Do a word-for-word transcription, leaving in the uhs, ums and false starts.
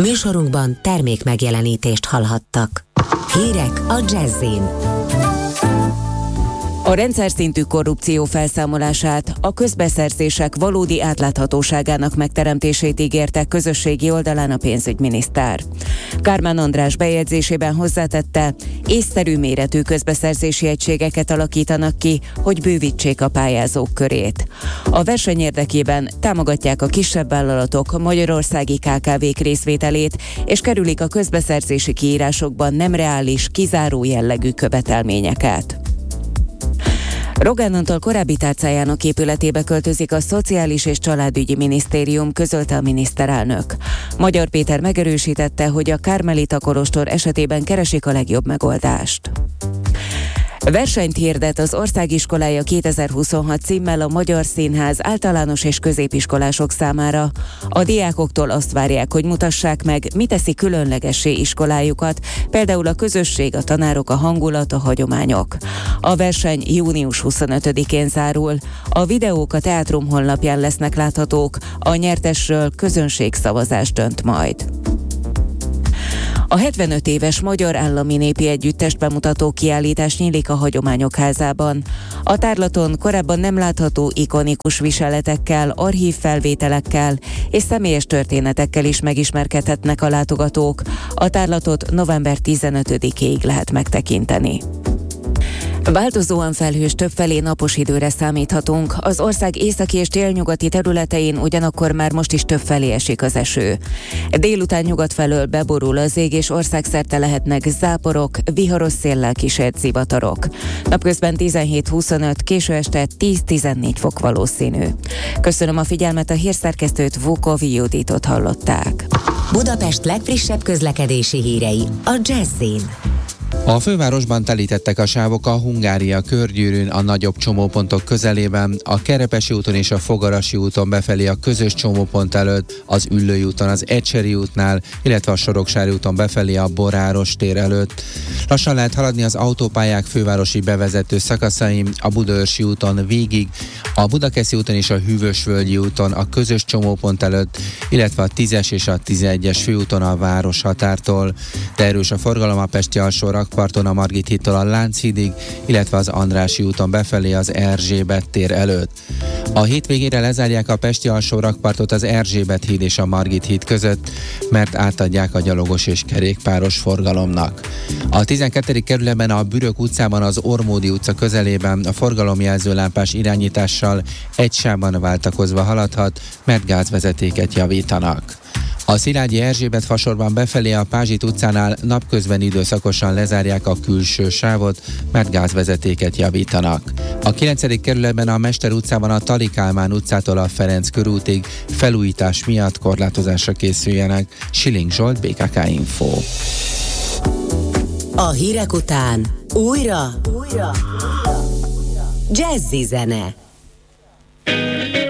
Műsorunkban termék megjelenítést hallhattak. Hírek a Jazzin. A rendszer szintű korrupció felszámolását, a közbeszerzések valódi átláthatóságának megteremtését ígérte közösségi oldalán a pénzügyminiszter. Kármán András bejegyzésében hozzátette, észszerű méretű közbeszerzési egységeket alakítanak ki, hogy bővítsék a pályázók körét. A verseny érdekében támogatják a kisebb vállalatok magyarországi ká ká vék részvételét, és kerülik a közbeszerzési kiírásokban nem reális, kizáró jellegű követelményeket. Rogán Antal korábbi tárcájának épületébe költözik a Szociális és Családügyi Minisztérium, közölte a miniszterelnök. Magyar Péter megerősítette, hogy a Kármelita kolostor esetében keresik a legjobb megoldást. Versenyt hirdet az Országiskolája kétezer-huszonhat címmel a Magyar Színház általános és középiskolások számára. A diákoktól azt várják, hogy mutassák meg, mi teszi különlegessé iskolájukat, például a közösség, a tanárok, a hangulat, a hagyományok. A verseny június huszonötödikén zárul. A videók a Teátrum honlapján lesznek láthatók, a nyertesről közönségszavazás dönt majd. A hetvenöt éves Magyar Állami Népi Együttest bemutató kiállítás nyílik a Hagyományok Házában. A tárlaton korábban nem látható ikonikus viseletekkel, archív felvételekkel és személyes történetekkel is megismerkedhetnek a látogatók. A tárlatot november tizenötödikéig lehet megtekinteni. Változóan felhős, többfelé napos időre számíthatunk. Az ország északi és délnyugati területein ugyanakkor már most is többfelé esik az eső. Délután nyugat felől beborul az ég, és országszerte lehetnek záporok, viharos széllel kísért zivatarok. Napközben tizenhét-huszonöt, késő este tíz-tizennégy fok valószínű. Köszönöm a figyelmet, a hírszerkesztőt, Vukovi Juditot hallották. Budapest legfrissebb közlekedési hírei a Jazzin. A fővárosban telítettek a sávok a Hungária körgyűrűn, a nagyobb csomópontok közelében, a Kerepesi úton és a Fogarasi úton befelé a közös csomópont előtt, az Üllői úton az Ecseri útnál, illetve a Soroksári úton befelé a Boráros tér előtt. Lassan lehet haladni az autópályák fővárosi bevezető szakaszain, a Budaörsi úton végig, a Budakeszi úton és a Hűvösvölgyi úton a közös csomópont előtt, illetve a tízes és a tizenegyes főúton a városhatártól. De erős a forgalom a Pesti alsó rakparton a Margit hídtól a Lánchídig, illetve az Andrássy úton befelé az Erzsébet tér előtt. A hétvégére lezárják a Pesti alsó rakpartot az Erzsébet híd és a Margit híd között, mert átadják a gyalogos és kerékpáros forgalomnak. A tizenkettedik kerületben a Bürök utcában az Ormódi utca közelében a forgalomjelző lámpás irányítással egy sávban váltakozva haladhat, mert gázvezetéket javítanak. A Szilágyi Erzsébet fasorban befelé a Pázsit utcánál napközben időszakosan lezárják a külső sávot, mert gázvezetéket javítanak. A kilencedik kerületben a Mester utcában a Tali Kálmán utcától a Ferenc körútig felújítás miatt korlátozásra készüljenek. Siling Zsolt, bé ká ká Info. A hírek után újra, újra, Jazzy zene.